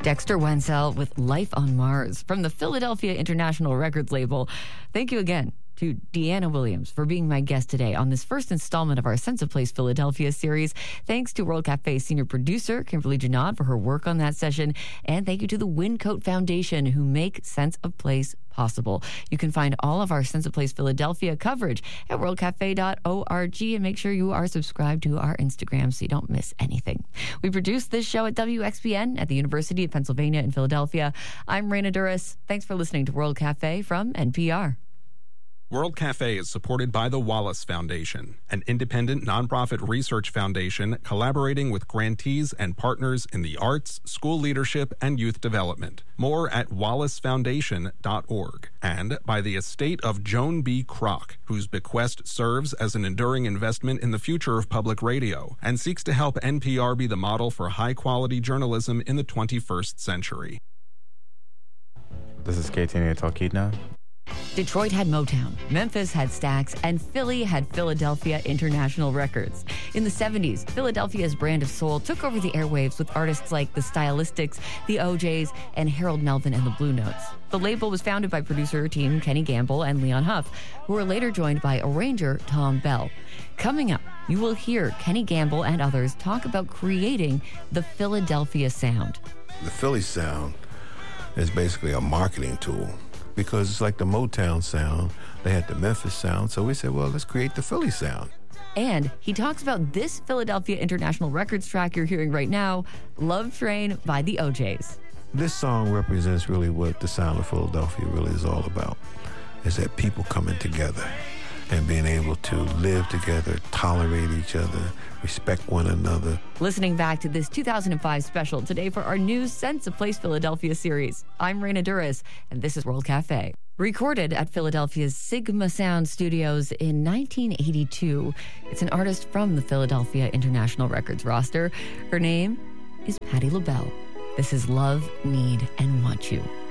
Dexter Wenzel with Life on Mars from the Philadelphia International Records label. Thank you again to Deanna Williams for being my guest today on this first installment of our Sense of Place Philadelphia series. Thanks to World Cafe senior producer Kimberly Janot for her work on that session. And thank you to the Wincoat Foundation who make Sense of Place possible. You can find all of our Sense of Place Philadelphia coverage at worldcafe.org and make sure you are subscribed to our Instagram so you don't miss anything. We produce this show at WXPN at the University of Pennsylvania in Philadelphia. I'm Raina Duras. Thanks for listening to World Cafe from NPR. World Cafe is supported by the Wallace Foundation, an independent nonprofit research foundation collaborating with grantees and partners in the arts, school leadership, and youth development. More at wallacefoundation.org. And by the estate of Joan B. Kroc, whose bequest serves as an enduring investment in the future of public radio and seeks to help NPR be the model for high-quality journalism in the 21st century. This is Keitini Talkeetna. Detroit had Motown, Memphis had Stax, and Philly had Philadelphia International Records. In the 70s, Philadelphia's brand of soul took over the airwaves with artists like the Stylistics, the OJs, and Harold Melvin and the Blue Notes. The label was founded by producer team Kenny Gamble and Leon Huff, who were later joined by arranger Tom Bell. Coming up, you will hear Kenny Gamble and others talk about creating the Philadelphia sound. The Philly sound is basically a marketing tool, because it's like the Motown sound. They had the Memphis sound, so we said, well, let's create the Philly sound. And he talks about this Philadelphia International Records track you're hearing right now, Love Train by the OJs. This song represents really what the sound of Philadelphia really is all about, is that people coming together and being able to live together, tolerate each other, respect one another. Listening back to this 2005 special today for our new Sense of Place Philadelphia series. I'm Raina Duras, and this is World Cafe. Recorded at Philadelphia's Sigma Sound Studios in 1982, it's an artist from the Philadelphia International Records roster. Her name is Patti LaBelle. This is Love, Need, and Want You.